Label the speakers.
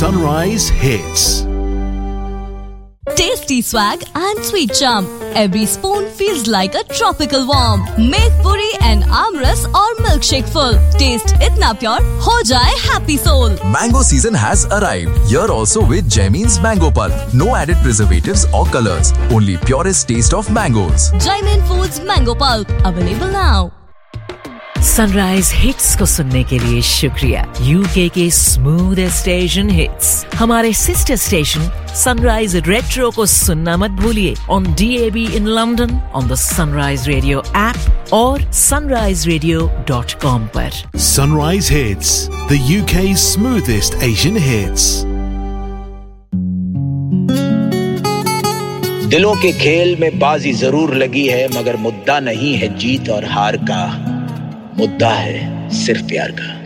Speaker 1: Sunrise Hits.
Speaker 2: Tasty swag and sweet charm. Every spoon feels like a tropical warm. Make puri and amras or milkshake full. Taste itna pure, ho jaye happy soul.
Speaker 3: Mango season has arrived. Here also with Jaimin's Mango Pulp. No added preservatives or colors. Only purest taste of mangoes.
Speaker 2: Jaimin Foods Mango Pulp. Available now.
Speaker 4: Sunrise hits को सुनने के लिए शुक्रिया। UK के smoothest Asian hits हमारे sister station sunrise retro को सुनना मत भूलिए on DAB in London on the sunrise radio app और sunriseradio.com पर।
Speaker 1: Sunrise Hits, the UK's smoothest Asian hits.
Speaker 5: दिलों के खेल में बाजी जरूर लगी है, मगर मुद्दा नहीं है जीत और हार का, मुद्दा है सिर्फ प्यार का।